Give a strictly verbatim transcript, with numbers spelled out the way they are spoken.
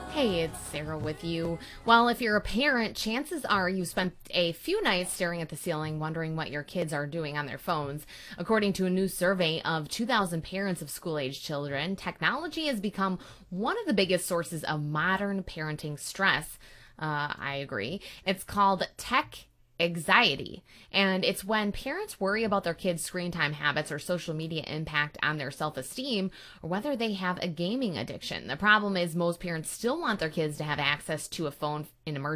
Hey, it's Sarah with you. Well, if you're a parent, chances are you spent a few nights staring at the ceiling wondering what your kids are doing on their phones. According to a new survey of two thousand parents of school age children, technology has become one of the biggest sources of modern parenting stress. Uh, I agree. It's called tech anxiety. And it's when parents worry about their kids' screen time habits or social media impact on their self esteem, or whether they have a gaming addiction. The problem is, most parents still want their kids to have access to a phone in emergencies.